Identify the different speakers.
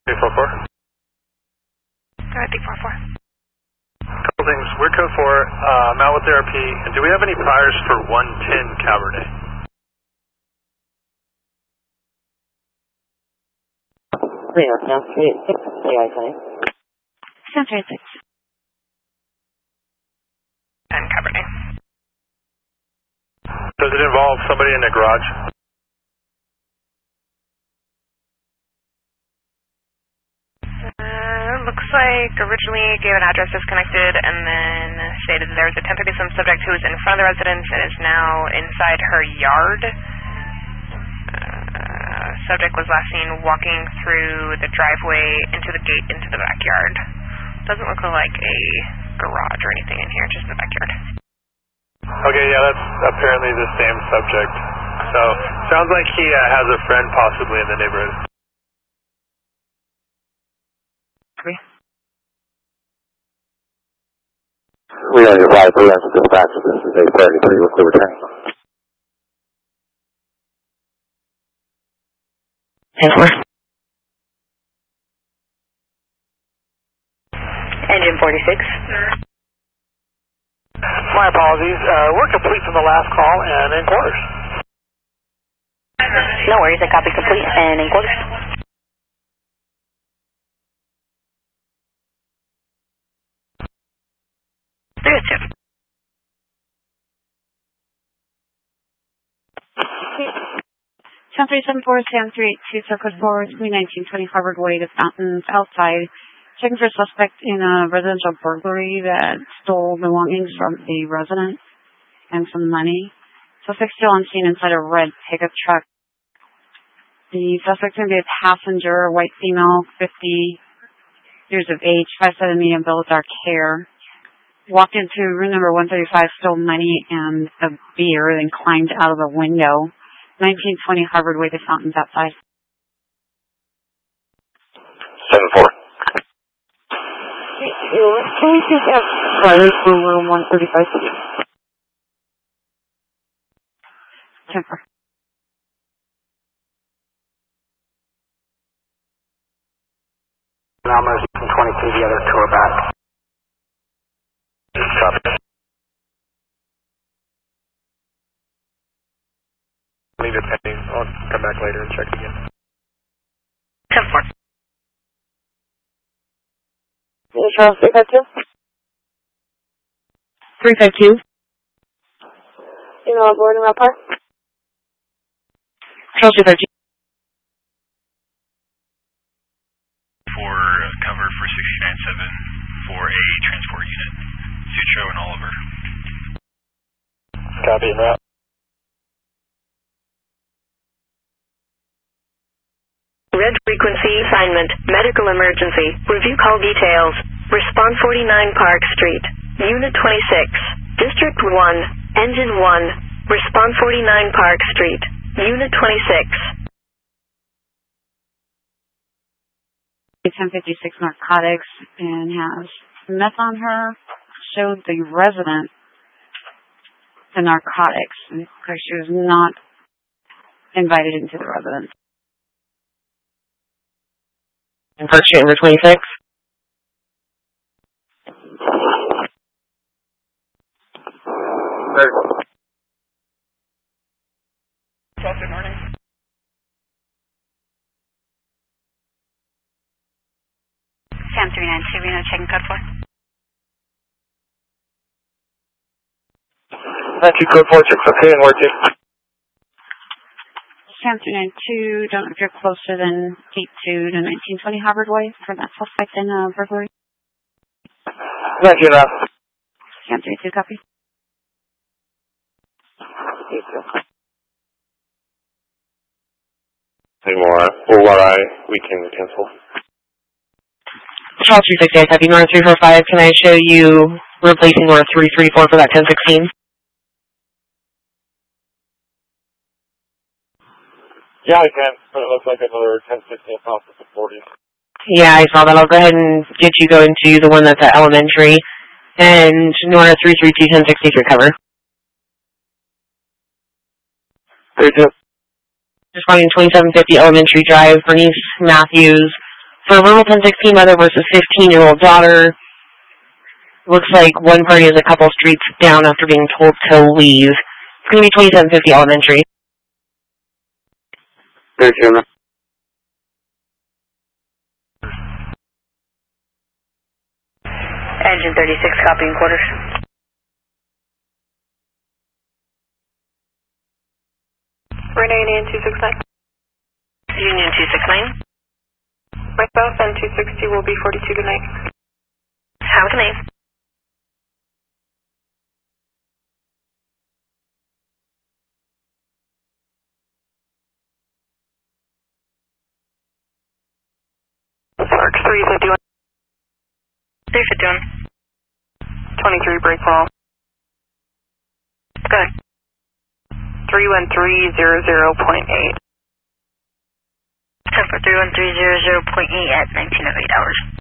Speaker 1: 344.
Speaker 2: Go ahead, 344.
Speaker 1: Couple things. We're code 4. I'm out with ARP. And do we have any priors for 110 Cabernet?
Speaker 3: Sound 386, AI time.
Speaker 2: Sound 386. And Cabernet.
Speaker 1: Does it involve somebody in the garage?
Speaker 2: Looks like originally gave an address disconnected and then stated that there was a 1037 subject who was in front of the residence and is now inside her yard. Subject was last seen walking through the driveway into the gate into the backyard. Doesn't look like a garage or anything in here, just the backyard.
Speaker 1: Okay, yeah, that's apparently the same subject. So, sounds like he has a friend possibly in the neighborhood.
Speaker 3: We are your flight for answer dispatch. This is a 33 with clear return.
Speaker 2: 10-4. Engine 46.
Speaker 1: My apologies. We're complete from the last call and in quarters.
Speaker 2: No worries, I copy complete and in quarters. Sound 374, Sound 382, Circle 4, 31920 Harvard Way to Fountains outside. Checking for a suspect in a residential burglary that stole belongings from a resident and some money. Suspect still on scene inside a red pickup truck. The suspect's going to be a passenger, white female, 50 years of age, 5'7", medium build, dark hair. Walked into room number 135, stole money and a beer, then climbed out of the window. 1920 Harvard Way to Fountains outside.
Speaker 3: 7-4.
Speaker 2: Can we take out prior for room 135? 10-4.
Speaker 3: Numbers from 22, the other two are back. Copy.
Speaker 1: Leave it pending. I'll come back later and check again.
Speaker 2: 10-4.
Speaker 3: Charles 352?
Speaker 2: 352.
Speaker 3: You know, boarding that part?
Speaker 2: Charles 352.
Speaker 4: For cover for 69-7 for a transport unit. Sutro and Oliver.
Speaker 1: Copy, Matt.
Speaker 5: Red frequency assignment, medical emergency, review call details, response 49 Park Street, Unit 26, District 1, Engine 1, response 49 Park Street, Unit 26.
Speaker 2: 1056 narcotics and has meth on her. Showed the resident the narcotics because she was not invited into the residence.
Speaker 3: In Park Street, number 26.
Speaker 1: Good morning.
Speaker 2: Sam 392, Reno, checking code 4.
Speaker 3: Thank you, code 4, check okay, and where to?
Speaker 2: Sam 392, don't know if you're closer than 82 to 1920 Harvard Way for that suspect in burglary.
Speaker 3: Thank you, now.
Speaker 2: Sam 32, copy.
Speaker 3: Any more ORI we can cancel?
Speaker 6: Charles 368, copy. North 345, can I show you replacing North 334 for that 1016?
Speaker 3: Yeah, I can, but it looks like another 1016 process of 40.
Speaker 6: Yeah, I saw that. I'll go ahead and get you going to the one that's at elementary. And Nora 332 1063 cover.
Speaker 3: 32.
Speaker 6: Just running 2750 Elementary Drive, Bernice Matthews, For Rural 1016, mother versus 15-year-old daughter. Looks like one party is a couple streets down after being told to leave. It's going to be 2750 Elementary.
Speaker 3: Good, Jim.
Speaker 5: Engine 36, copying quarters.
Speaker 7: Renee, Union 269.
Speaker 5: Union 269.
Speaker 7: Myself and 260 will be 42 tonight.
Speaker 5: Have a good night.
Speaker 7: Sark 351.
Speaker 5: 351.
Speaker 7: 23 break fall.
Speaker 5: Go ahead.
Speaker 7: 31300.8.
Speaker 5: 10 for 31300.8 at 1908 hours.